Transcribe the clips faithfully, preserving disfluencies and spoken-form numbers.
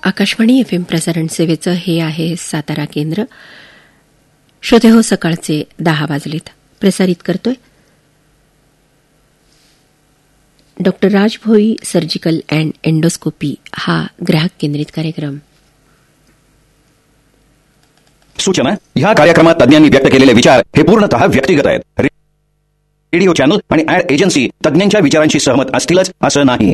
Akashvani F M प्रसारण सेवेचं हे आहे सातारा केंद्र. श्रोते हो, सकाळचे दहा वाजलेत. प्रसारित करतोय doctor Rajbhoi surgical and endoscopy हा ग्राहक केंद्रित कार्यक्रम. सूचना: ह्या कार्यक्रमात तज्ञांनी व्यक्त केलेले विचार हे पूर्णतः व्यक्तिगत आहेत. रेडिओ चॅनल आणि ऍड एजन्सी तज्ञांच्या विचारांशी सहमत असतीलच असं नाही.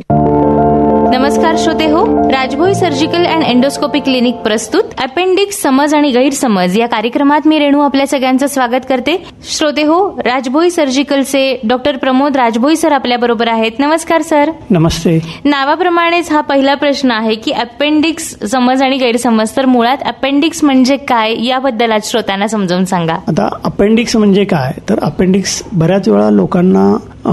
नमस्कार श्रोते हो, Rajbhoi surgical and endoscopy clinic प्रस्तुत अपेंडिक्स समज आणि गैरसमज या कार्यक्रमात मी रेणू आपल्या सगळ्यांचं स्वागत करते. श्रोते हो, राजभोई सर्जिकलचे डॉक्टर प्रमोद राजभोई सर आपल्या बरोबर आहेत. नमस्कार सर. नमस्ते. नावाप्रमाणेच हा पहिला प्रश्न आहे की अपेंडिक्स समज आणि गैरसमज. तर मुळात अपेंडिक्स म्हणजे काय याबद्दल आज श्रोत्यांना समजावून सांगा. आता अपेंडिक्स म्हणजे काय, तर अपेंडिक्स बऱ्याच वेळा लोकांना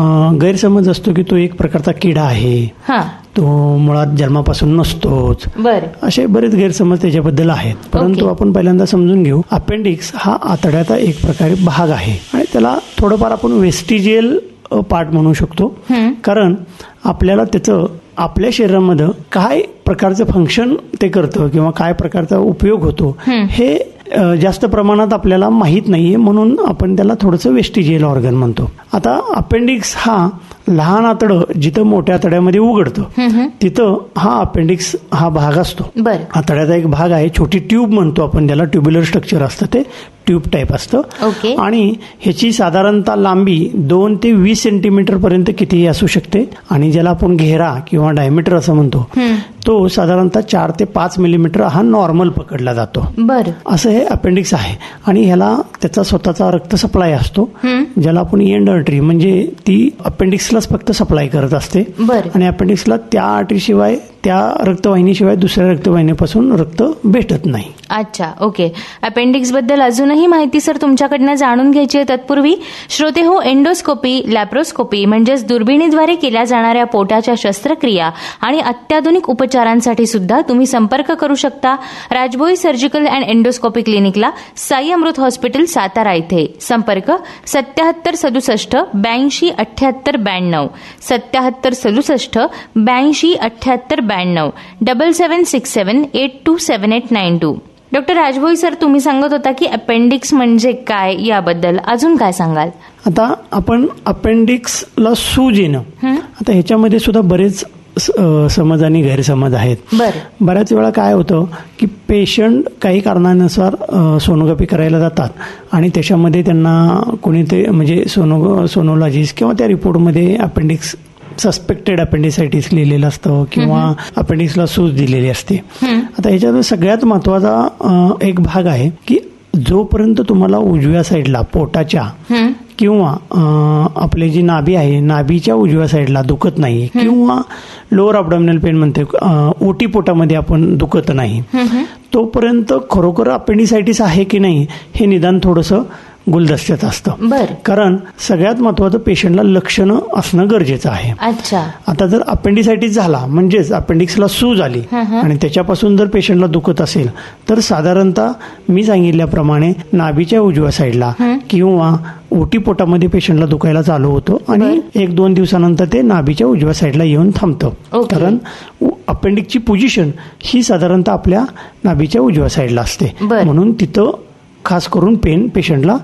गैरसमज असतो की तो एक प्रकारचा किडा आहे, तो मुळात जन्मापासून नसतोच. बरं. असे बरेच गैरसमज त्याच्याबद्दल आहेत. परंतु आपण पहिल्यांदा समजून घेऊ, अपेंडिक्स हा आतड्याचा एक प्रकारे भाग आहे आणि त्याला थोडंफार आपण वेस्टिजियल पार्ट म्हणू शकतो. कारण आपल्याला त्याचं आपल्या शरीरामध्ये काय प्रकारचं फंक्शन ते करतं किंवा काय प्रकारचा उपयोग होतो हे जास्त प्रमाणात आपल्याला माहीत नाहीये, म्हणून आपण त्याला थोडंसं वेस्टिजियल ऑर्गन म्हणतो. आता अपेंडिक्स हा लहान आतडं जिथं मोठ्या आतड्यामध्ये उघडतं तिथं हा अपेंडिक्स हा भाग असतो. आतड्याचा एक भाग आहे, छोटी ट्यूब म्हणतो आपण त्याला, ट्युब्युलर स्ट्रक्चर असतं, ते ट्यूब टाईप असतं आणि ह्याची साधारणतः लांबी दोन ते वीस सेंटीमीटर पर्यंत कितीही असू शकते आणि ज्याला आपण घेरा किंवा डायमीटर असं म्हणतो तो साधारणतः चार ते पाच मिलीमीटर हा नॉर्मल पकडला जातो. असं हे अपेंडिक्स आहे आणि ह्याला त्याचा स्वतःचा रक्त सप्लाय असतो, ज्याला आपण एंड आर्टरी म्हणजे ती अपेंडिक्सलाच फक्त सप्लाय करत असते आणि अपेंडिक्सला त्या आर्टरीशिवाय त्या रक्तवाहिनीशिवाय दुसऱ्या रक्तवाहिनीपासून रक्त भेटत नाही. अच्छा, ओके. अपेंडिक्स बद्दल अजूनही माहिती सर तुमच्याकडनं जाणून घ्यायची आहे. तत्पूर्वी श्रोते हो, एंडोस्कोपी, लॅप्रोस्कोपी म्हणजेच दुर्बिणीद्वारे केल्या जाणाऱ्या पोटाच्या शस्त्रक्रिया आणि अत्याधुनिक उपचारांसाठी सुद्धा तुम्ही संपर्क करू शकता Rajbhoi surgical and endoscopy क्लिनिकला, Sai Amrut hospital Satara इथे. संपर्क सत्याहत्तर सदुसष्ट ब्याऐंशी अठ्याहत्तर ब्याण्णव सत्याहत्तर सदुसष्ट ब्याऐंशी अठ्याहत्तर ब्याण्णव double seven six seven eight to seven eight nine to. Doctor Rajbhoi sir, तुम्ही सांगत होता की अपेंडिक्स म्हणजे काय, याबद्दल अजून काय सांगाल? आता आपण अपेंडिक्सला सूज येणं, आता ह्याच्यामध्ये सुद्धा बरेच समज आणि गैरसमज आहेत. बऱ्याच वेळा काय होतं की पेशंट काही कारणानुसार सोनोग्राफी करायला जातात आणि त्याच्यामध्ये त्यांना कोणीतरी म्हणजे सोनो सोनोलॉजिस्ट किंवा त्या रिपोर्टमध्ये अपेंडिक्स सस्पेक्टेड अपेंडिसायटिस लिहिलेलं असतं किंवा अपेंडिक्सला सूज दिलेली असते. आता ह्याच्यात सगळ्यात महत्वाचा एक भाग आहे की जोपर्यंत तुम्हाला उजव्या साईडला पोटाच्या किंवा आपली जी नाभी आहे नाभीच्या उजव्या साईडला दुखत नाही किंवा लोअर अबडॉमिनल पेन म्हणते ओटी पोटामध्ये आपण दुखत नाही, तोपर्यंत खरोखर अपेंडिसायटिस आहे की नाही हे निदान थोडंसं गुलदस्त्यात असतं. कारण सगळ्यात महत्वाचं पेशंटला लक्षणं असणं गरजेचं आहे. आता जर अपेंडिसायटिस झाला म्हणजेच अपेंडिक्सला सूज आली आणि त्याच्यापासून जर पेशंटला दुखत असेल तर साधारणतः मी सांगितल्याप्रमाणे नाभीच्या उजव्या साईडला किंवा ओटी पोटामध्ये पेशंटला दुखायला चालू होतं आणि एक दोन दिवसानंतर ते नाभीच्या उजव्या साईडला येऊन थांबतं. कारण अपेंडिक्सची पोझिशन ही साधारणतः आपल्या नाभीच्या उजव्या साईडला असते, म्हणून तिथं खास करून पेन पेशंटला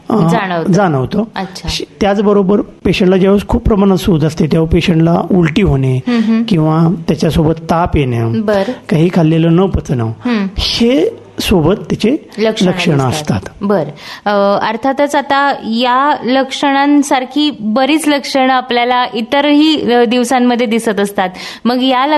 जाणवतं. त्याचबरोबर पेशंटला ज्यावेळेस खूप प्रमाणात सूज असते तेव्हा पेशंटला उलटी होणे किंवा त्याच्यासोबत ताप येणं, काही खाल्लेलं न पचणं, हे सोबत त्याचे लक्षणं असतात. बर, अर्थातच आता या लक्षणांसारखी बरीच लक्षणं आपल्याला इतरही दिवसांमध्ये दिसत असतात. मग या